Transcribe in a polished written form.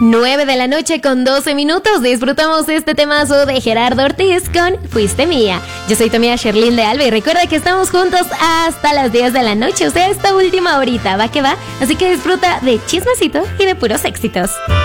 9 de la noche con 12 minutos. Disfrutamos este temazo de Gerardo Ortiz con Fuiste Mía. Yo soy tu amiga Sherlyn de Alba y recuerda que estamos juntos hasta las 10 de la noche. O sea, esta última horita va que va. Así que disfruta de chismecito y de puros éxitos.